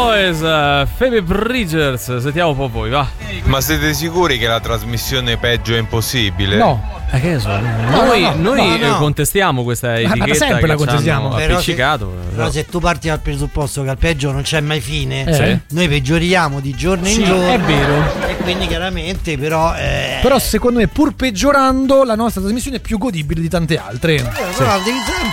Boys, Phoebe Bridgers. Sentiamo un po' voi, va. Ma siete sicuri che la trasmissione peggio è impossibile? No. Che ne so, noi contestiamo questa etichetta, ma sempre che la contestiamo. appiccicato. Però se tu parti dal presupposto che al peggio non c'è mai fine, noi peggioriamo di giorno in giorno. È vero. E quindi chiaramente però secondo me, pur peggiorando, la nostra trasmissione è più godibile di tante altre. Però devi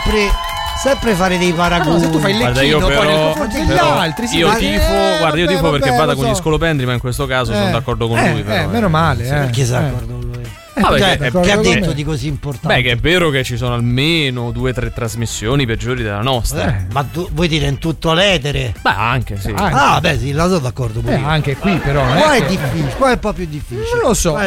sempre fare dei paragoni. Se tu fai il lecchino poi nei confronti degli altri, io tifo perché vada con gli scolopendri, ma in questo caso sono d'accordo con lui. Meno male. Perché sei d'accordo con lui? Che ha detto di così importante? Beh, che è vero che ci sono almeno 2 o 3 trasmissioni peggiori della nostra. Ma vuoi dire in tutto l'etere? Beh, anche sì. Beh sì, la sono d'accordo pure io. Anche qui però qua è difficile, qua è un po' più difficile. Non lo so.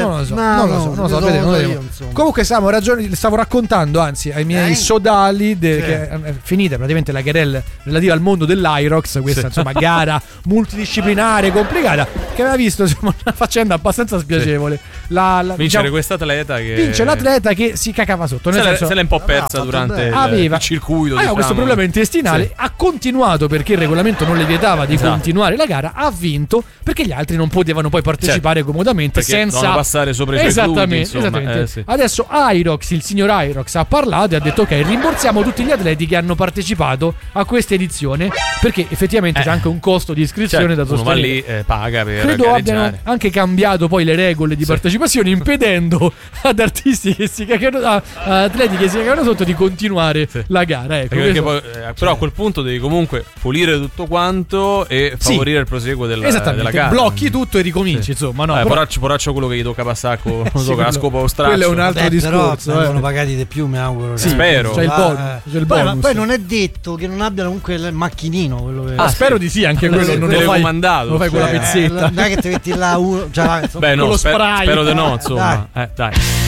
Vedremo. Comunque stavo raccontando anzi ai miei sodali che è finita praticamente la querela relativa al mondo dell'Irox, questa insomma gara multidisciplinare complicata, che aveva visto insomma una faccenda abbastanza spiacevole. Vincere questa atleta che vince l'atleta che si cacava sotto, nel senso, se l'è un po' persa durante il circuito, aveva questo problema intestinale, ha continuato perché il regolamento non le vietava di continuare la gara, ha vinto perché gli altri non potevano poi partecipare comodamente senza passare sopra i suoi gludi, esattamente. Adesso Irox, il signor Irox ha parlato e ha detto ok, rimborsiamo tutti gli atleti che hanno partecipato a questa edizione, perché effettivamente c'è anche un costo di iscrizione da sostenere. Uno va lì paga per credo gareggiare. Abbiano anche cambiato poi le regole di partecipazione, impedendo ad artisti che si cagano, atleti che si cagano sotto, di continuare la gara. Perché poi, però a quel punto devi comunque pulire tutto quanto e favorire il proseguo della gara. Blocchi tutto e ricominci, insomma. No, poraccio quello che gli tocca passacco, la scopa o straccio. Quello è un altro discorso. Però vengono pagati di più, mi auguro. Spero. C'è il bonus. Poi non è detto che non abbiano comunque il macchinino. Quello che... spero di sì, anche quello non lo fai comandato. Lo fai con la pezzetta. Non è che ti metti là uno. Beh, no, spero di no, insomma. Dai.